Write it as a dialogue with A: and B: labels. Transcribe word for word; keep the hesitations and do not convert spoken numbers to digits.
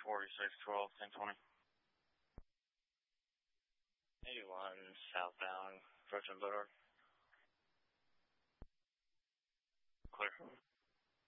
A: forty-six twelve, ten twenty.
B: eighty-one southbound, approaching Boulevard.
A: Clear.